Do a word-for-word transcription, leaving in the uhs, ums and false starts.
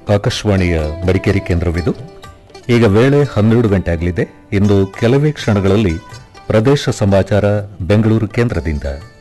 ಆಕಾಶವಾಣಿಯ ಮಡಿಕೇರಿ ಕೇಂದ್ರವಿದು. ಈಗ ವೇಳೆ ಹನ್ನೆರಡು ಗಂಟೆ ಆಗಲಿದೆ. ಇಂದು ಕೆಲವೇ ಕ್ಷಣಗಳಲ್ಲಿ ಪ್ರದೇಶ ಸಮಾಚಾರ ಬೆಂಗಳೂರು ಕೇಂದ್ರದಿಂದ.